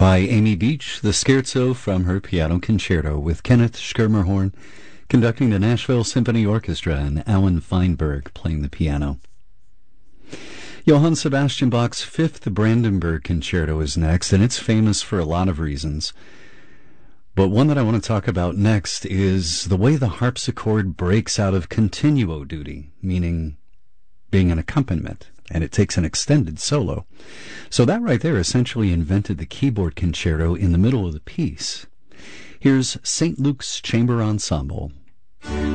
By Amy Beach, the Scherzo from her Piano Concerto with Kenneth Schermerhorn conducting the Nashville Symphony Orchestra and Alan Feinberg playing the piano. Johann Sebastian Bach's Fifth Brandenburg Concerto is next, and it's famous for a lot of reasons. But one that I want to talk about next is the way the harpsichord breaks out of continuo duty, meaning being an accompaniment, and it takes an extended solo. So that right there essentially invented the keyboard concerto in the middle of the piece. Here's St. Luke's Chamber Ensemble